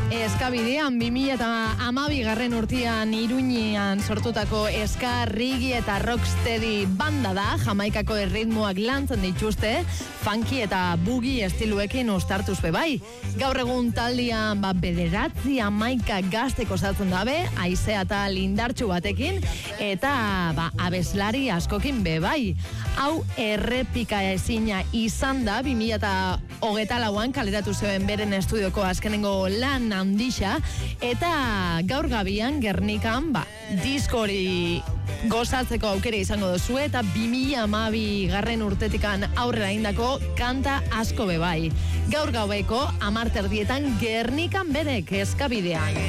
Eskabidean 2012 urtean Iruñean sortutako ska, reggae eta rocksteady banda da. Jamaikako erritmoak lantzen dituzte, funky eta boogie estiluekin uztartuz bai. Gaur egun taldean bederatzi hamaika gazteko osatzen dabe, haizea eta lindartxu batekin, eta abeslari askokin bai. Hau errepika ezina izan da 2024an kaleratu zuen beren estudioko azkenengo lan handixa, eta gaur gabian Gernikan diskori gozatzeko aukera izango duzu, eta 2012 urtetikan aurrera indako kanta asko bai. Gaur gaueko 10:00 Gernikan berek Eskabidean.